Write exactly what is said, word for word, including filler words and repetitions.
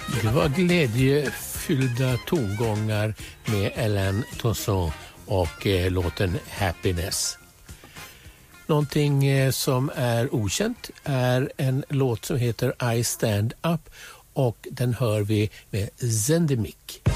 Det var glädjefyllda tongångar med Alain Tosson och eh, låten Happiness. Någonting eh, som är okänt är en låt som heter I Stand Up och den hör vi med Zendemik.